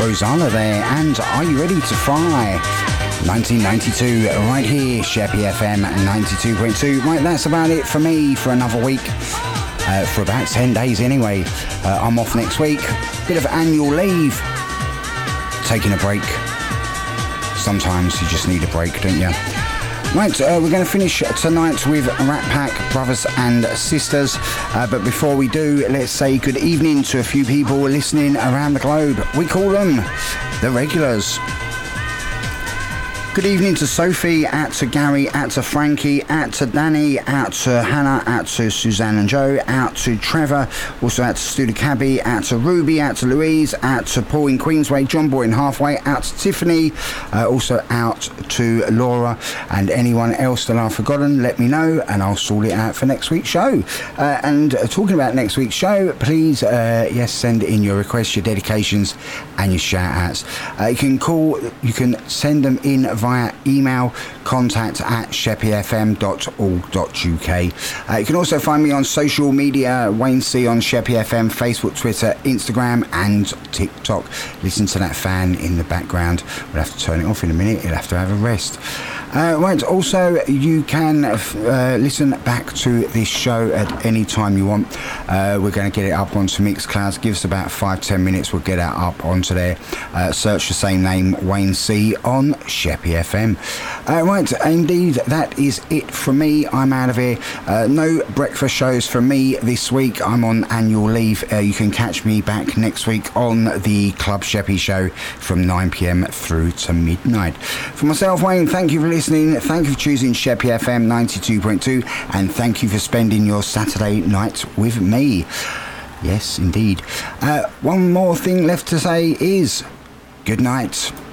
Rosanna there, and Are You Ready to Fly? 1992, right here, Sheppy FM 92.2. Right, that's about it for me for another week. For about 10 days anyway. I'm off next week. Bit of annual leave. Taking a break. Sometimes you just need a break, don't you? Right, we're going to finish tonight with Rat Pack, Brothers and Sisters. But before we do, let's say good evening to a few people listening around the globe. We call them the regulars. Good evening to Sophie, out to Gary, out to Frankie, out to Danny, out to Hannah, out to Suzanne and Joe, out to Trevor, also out to Stu the Cabby, out to Ruby, out to Louise, out to Paul in Queensway, John Boy in Halfway, out to Tiffany, also out to Laura, and anyone else that I've forgotten, let me know and I'll sort it out for next week's show. And talking about next week's show, please, yes, send in your requests, your dedications and your shout outs. You can send them in via email, contact@sheppyfm.org.uk. You can also find me on social media, Wayne C on Sheppy FM, Facebook, Twitter, Instagram and TikTok. Listen to that fan in the background. We'll have to turn it off in a minute, you'll have to have a rest. Right, also you can listen back to this show at any time you want. We're going to get it up onto Mixcloud. Give us about 5-10 minutes, we'll get it up onto there. Search the same name, Wayne C on Sheppy FM. Right, indeed, that is it from me. I'm out of here. No breakfast shows from me this week. I'm on annual leave. You can catch me back next week on the Club Sheppy show from 9 p.m. through to midnight. For myself, Wayne, thank you for listening. Thank you for choosing Sheppy FM 92.2, and thank you for spending your Saturday night with me. Yes, indeed. One more thing left to say is good night.